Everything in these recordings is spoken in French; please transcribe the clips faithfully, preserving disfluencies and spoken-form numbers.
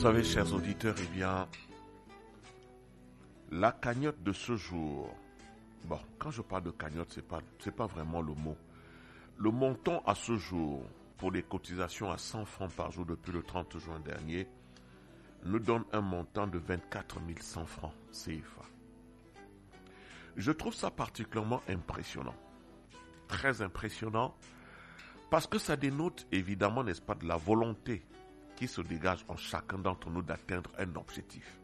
savez, chers auditeurs, eh bien, la cagnotte de ce jour. Bon, quand je parle de cagnotte, c'est pas, c'est pas vraiment le mot. Le montant à ce jour pour les cotisations à cent francs par jour depuis le trente juin dernier nous donne un montant de vingt-quatre mille cent francs C F A. Je trouve ça particulièrement impressionnant. Très impressionnant parce que ça dénote évidemment, n'est-ce pas, de la volonté qui se dégage en chacun d'entre nous d'atteindre un objectif.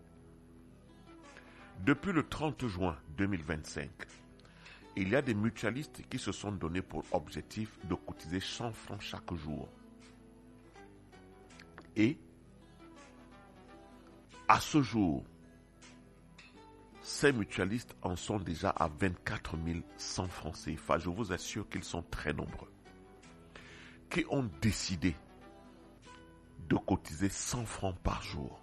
Depuis le trente juin deux mille vingt-cinq, il y a des mutualistes qui se sont donnés pour objectif de cotiser cent francs chaque jour. Et à ce jour, ces mutualistes en sont déjà à vingt-quatre mille cent francs C F A. Je vous assure qu'ils sont très nombreux, qui ont décidé de cotiser cent francs par jour.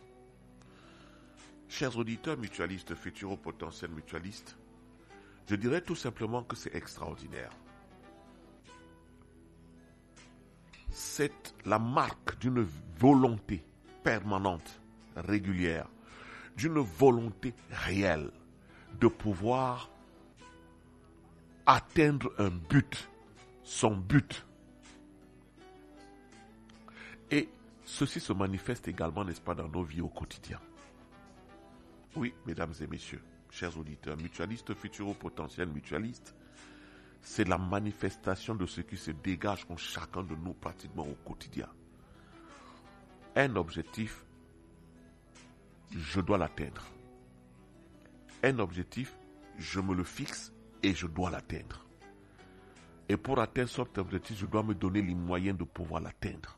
Chers auditeurs mutualistes, futurs ou potentiels mutualistes, je dirais tout simplement que c'est extraordinaire. C'est la marque d'une volonté permanente, régulière, d'une volonté réelle de pouvoir atteindre un but, son but. Et ceci se manifeste également, n'est-ce pas, dans nos vies au quotidien. Oui, mesdames et messieurs, chers auditeurs, mutualistes, futurs ou potentiels mutualistes, c'est la manifestation de ce qui se dégage en chacun de nous pratiquement au quotidien. Un objectif, je dois l'atteindre. Un objectif, je me le fixe et je dois l'atteindre. Et pour atteindre cet objectif, je dois me donner les moyens de pouvoir l'atteindre.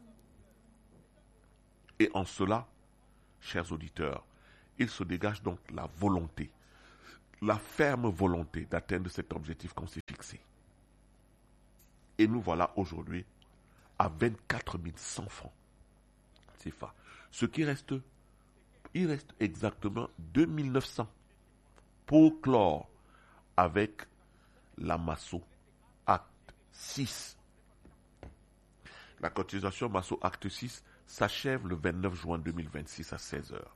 Et en cela, chers auditeurs, il se dégage donc la volonté, la ferme volonté d'atteindre cet objectif qu'on s'est fixé. Et nous voilà aujourd'hui à vingt-quatre mille cent francs C F A. Ce qui reste, il reste exactement deux mille neuf cents pour clore avec la Masso Acte six. La cotisation Masso Acte six s'achève le vingt-neuf juin deux mille vingt-six à seize heures.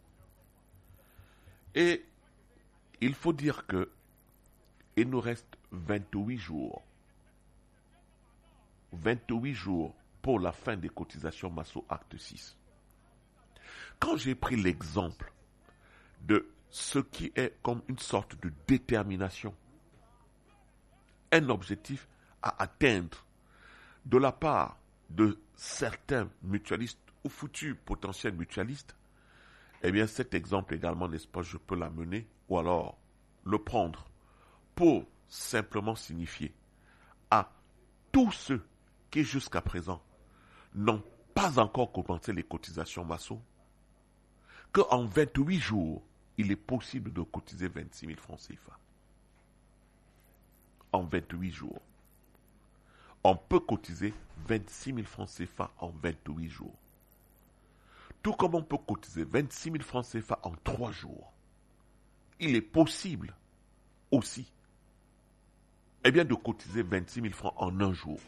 Et il faut dire que il nous reste vingt-huit jours. vingt-huit jours pour la fin des cotisations Masso Acte six. Quand j'ai pris l'exemple de ce qui est comme une sorte de détermination, un objectif à atteindre de la part de certains mutualistes ou futurs potentiels mutualistes, eh bien cet exemple également, n'est-ce pas, je peux l'amener ou alors le prendre pour simplement signifier à tous ceux qui jusqu'à présent n'ont pas encore commencé les cotisations Masso, qu'en vingt-huit jours, il est possible de cotiser vingt-six mille francs C F A. En vingt-huit jours. On peut cotiser vingt-six mille francs C F A en vingt-huit jours. Tout comme on peut cotiser vingt-six mille francs C F A en trois jours. Il est possible aussi, eh bien, de cotiser vingt-six mille francs en un jour.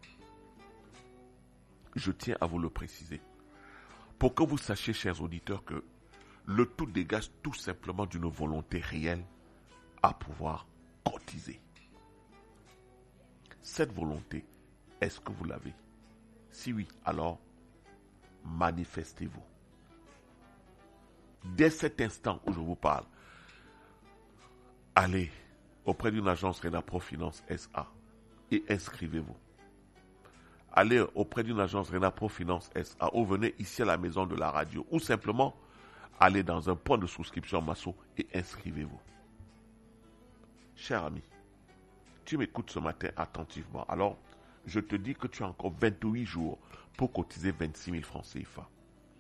Je tiens à vous le préciser. Pour que vous sachiez, chers auditeurs, que le tout dégage tout simplement d'une volonté réelle à pouvoir cotiser. Cette volonté, est-ce que vous l'avez? Si oui, alors manifestez-vous. Dès cet instant où je vous parle, allez auprès d'une agence Renapro Finance S A et inscrivez-vous. Allez auprès d'une agence Renapro Finance S A ou venez ici à la maison de la radio ou simplement allez dans un point de souscription Masso et inscrivez-vous. Cher ami, tu m'écoutes ce matin attentivement. Alors, je te dis que tu as encore vingt-huit jours pour cotiser vingt-six mille francs C F A.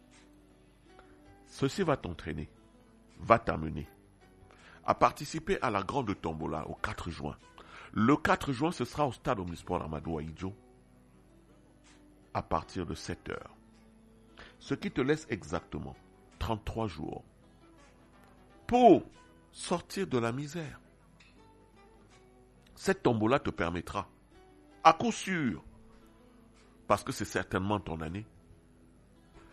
Ceci va t'entraîner, va t'amener à participer à la grande tombola au quatre juin. Le quatre juin, ce sera au stade Omnisport Amadou Ahidjo à partir de sept heures. Ce qui te laisse exactement trente-trois jours pour sortir de la misère. Cette tombola te permettra, à coup sûr, parce que c'est certainement ton année,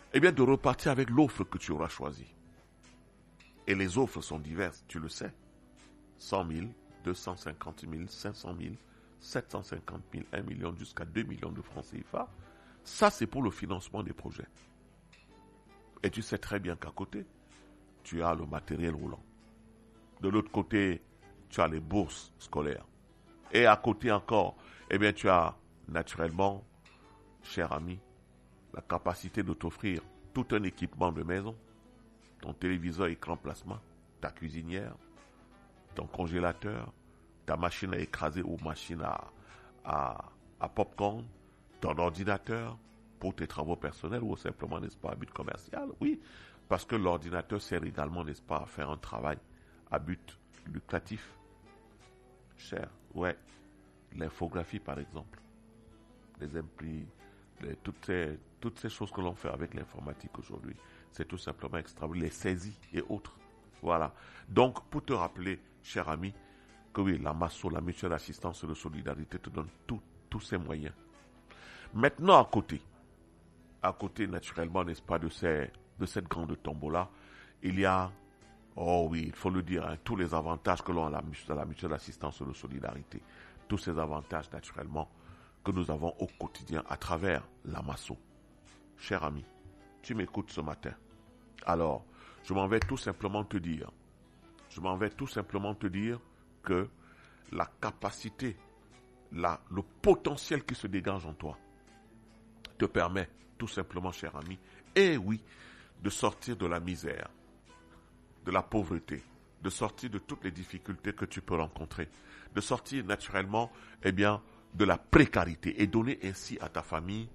eh bien de repartir avec l'offre que tu auras choisie. Et les offres sont diverses, tu le sais. cent mille, deux cent cinquante mille, cinq cent mille, sept cent cinquante mille, un million jusqu'à deux millions de francs C F A. Ça, c'est pour le financement des projets. Et tu sais très bien qu'à côté, tu as le matériel roulant. De l'autre côté, tu as les bourses scolaires. Et à côté encore, eh bien, tu as naturellement, cher ami, la capacité de t'offrir tout un équipement de maison, ton téléviseur écran plasma, ta cuisinière, ton congélateur, ta machine à écraser ou machine à, à, à popcorn, ton ordinateur pour tes travaux personnels ou simplement, n'est-ce pas, à but commercial. Oui, parce que l'ordinateur sert également, n'est-ce pas, à faire un travail à but lucratif. Cher, ouais, l'infographie par exemple, les impris, les, toutes, ces, toutes ces choses que l'on fait avec l'informatique aujourd'hui, c'est tout simplement extraordinaire, les saisies et autres. Voilà. Donc, pour te rappeler, cher ami, que oui, la MASSO, la mutuelle d'assistance de solidarité, te donne tous ces moyens. Maintenant, à côté, à côté, naturellement, n'est-ce pas, de, ces, de cette grande tombola, il y a, oh oui, il faut le dire, hein, tous les avantages que l'on a à la mutuelle d'assistance de solidarité. Tous ces avantages, naturellement, que nous avons au quotidien à travers la MASSO. Cher ami, tu m'écoutes ce matin. Alors, je m'en vais tout simplement te dire, je m'en vais tout simplement te dire que la capacité, la, le potentiel qui se dégage en toi te permet tout simplement, cher ami, et oui, de sortir de la misère, de la pauvreté, de sortir de toutes les difficultés que tu peux rencontrer, de sortir naturellement, eh bien, de la précarité et donner ainsi à ta famille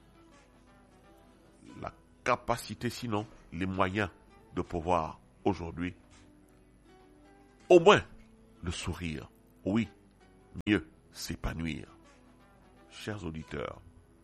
la capacité, sinon les moyens de pouvoir aujourd'hui au moins le sourire, oui, mieux s'épanouir. Chers auditeurs,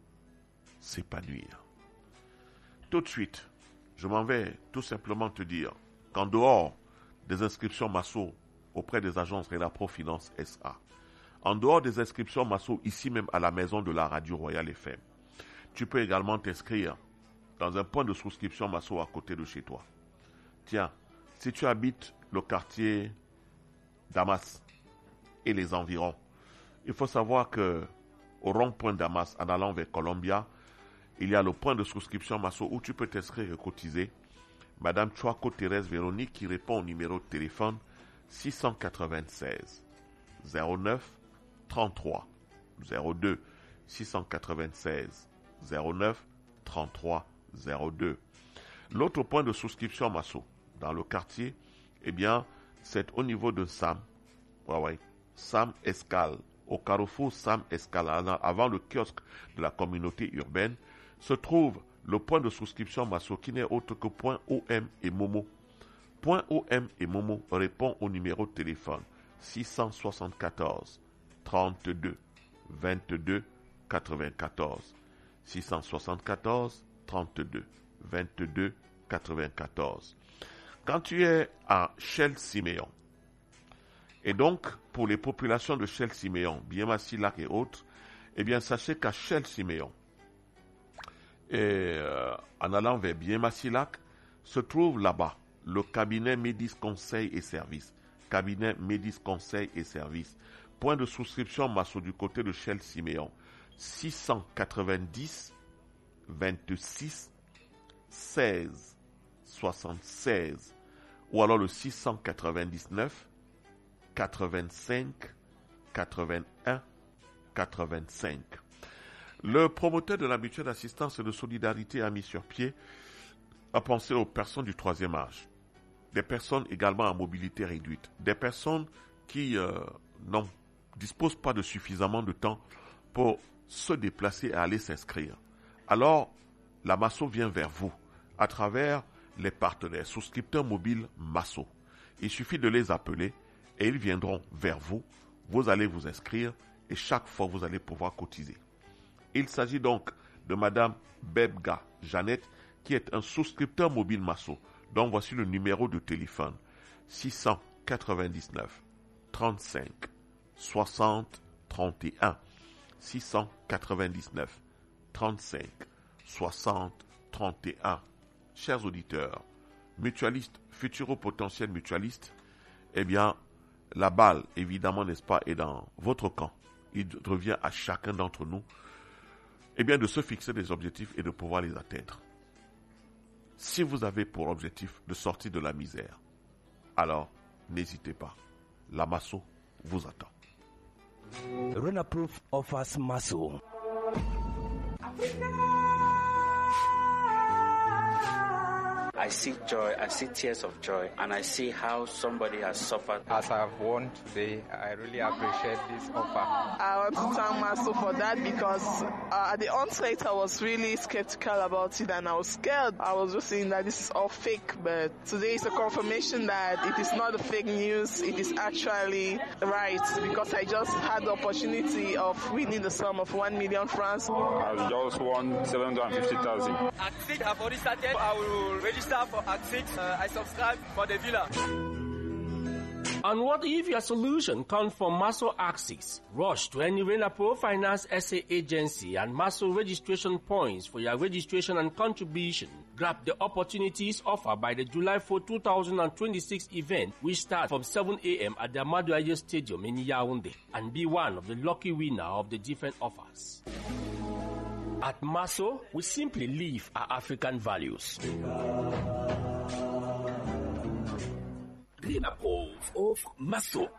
s'épanouir. Tout de suite, je m'en vais tout simplement te dire qu'en dehors des inscriptions MASSO auprès des agences Renapro Finance S A, en dehors des inscriptions MASSO ici même à la maison de la Radio Royale F M, tu peux également t'inscrire dans un point de souscription MASSO à côté de chez toi. Tiens, si tu habites le quartier Damas et les environs, il faut savoir que au rond-point Damas, en allant vers Columbia, il y a le point de souscription MASSO où tu peux t'inscrire et cotiser. Madame Chouako Thérèse Véronique qui répond au numéro de téléphone six cent quatre-vingt-seize zéro neuf trente-trois zéro deux six cent quatre-vingt-seize zéro neuf trente-trois zéro deux. L'autre point de souscription MASSO dans le quartier, eh bien, c'est au niveau de Sam. Ouais, ouais. Sam Escale. Au carrefour Sam Escale, avant le kiosque de la communauté urbaine, se trouve le point de souscription MASSO qui n'est autre que Point O M et Momo. Point O M et Momo répond au numéro de téléphone six cent soixante-quatorze trente-deux vingt-deux quatre-vingt-quatorze. six cent soixante-quatorze trente-deux vingt-deux quatre-vingt-quatorze. Quand tu es à Chelles-Siméon, et donc pour les populations de Chelles-Siméon, Biémassi-Lac et autres, eh bien sachez qu'à Chelles-Siméon, et euh, en allant vers Biémassi-Lac, se trouve là-bas le cabinet Médis Conseil et Services. Cabinet Médis Conseil et Services. Point de souscription MASSO du côté de Chelles-Siméon. six cent quatre-vingt-dix vingt-six seize soixante-seize ou alors le six cent quatre-vingt-dix-neuf quatre-vingt-cinq quatre-vingt-un quatre-vingt-cinq. Le promoteur de la mutuelle d'assistance et de solidarité a mis sur pied à penser aux personnes du troisième âge, des personnes également à mobilité réduite, des personnes qui euh, ne disposent pas de suffisamment de temps pour se déplacer et aller s'inscrire. Alors, la MASSO vient vers vous à travers les partenaires souscripteurs mobiles MASSO. Il suffit de les appeler et ils viendront vers vous. Vous allez vous inscrire et chaque fois vous allez pouvoir cotiser. Il s'agit donc de Madame Bebga Jeannette qui est un souscripteur mobile MASSO. Donc voici le numéro de téléphone six cent quatre-vingt-dix-neuf trente-cinq soixante trente et un. six cent quatre-vingt-dix-neuf trente-cinq soixante trente et un, chers auditeurs, mutualistes, futurs potentiels mutualistes, eh bien, la balle, évidemment, n'est-ce pas, est dans votre camp. Il revient à chacun d'entre nous, eh bien, de se fixer des objectifs et de pouvoir les atteindre. Si vous avez pour objectif de sortir de la misère, alors n'hésitez pas. La Masso vous attend. Renaproof offers Masso. I see joy, I see tears of joy, and I see how somebody has suffered. As I've won today, I really appreciate this offer. I want to thank Masso for that because uh, at the onset I was really skeptical about it and I was scared. I was just saying that this is all fake, but today is a confirmation that it is not a fake news, it is actually right because I just had the opportunity of winning the sum of one million francs. I just won seven hundred fifty thousand. Act six, I've already started. I will register for Act six. Uh, I subscribe for the villa. And what if your solution comes from Masso Act six? Rush to any Renapro Finance S A agency and Masso registration points for your registration and contribution. Grab the opportunities offered by the July fourth, two thousand twenty-six event, which starts from seven a.m. at the Amadou Aye Stadium in Yaoundé, and be one of the lucky winner of the different offers. At Masso, we simply live our African values. Renapro of Masso.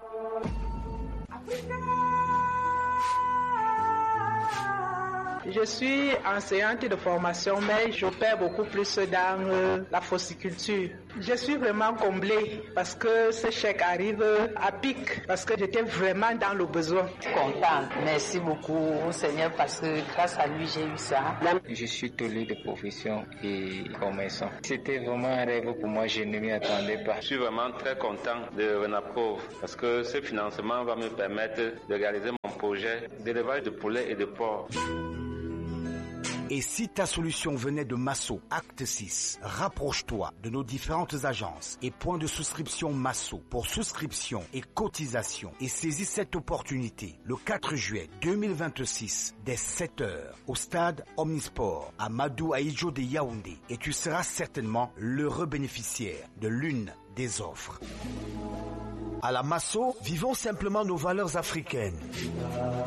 Je suis enseignante de formation, mais j'opère beaucoup plus dans euh, la fossiculture. Je suis vraiment comblée parce que ce chèque arrive à pic, parce que j'étais vraiment dans le besoin. Content, merci beaucoup au Seigneur parce que grâce à lui j'ai eu ça. Je suis tolé de profession et commerçant. C'était vraiment un rêve pour moi, je ne m'y attendais pas. Je suis vraiment très content de Renaproof parce que ce financement va me permettre de réaliser mon projet d'élevage de poulets et de porcs. Et si ta solution venait de Masso Acte six, rapproche-toi de nos différentes agences et points de souscription Masso pour souscription et cotisation et saisis cette opportunité le quatre juillet deux mille vingt-six dès sept heures au stade Omnisport à Amadou Aye de Yaoundé et tu seras certainement l'heureux bénéficiaire de l'une des offres. À la Masso, vivons simplement nos valeurs africaines.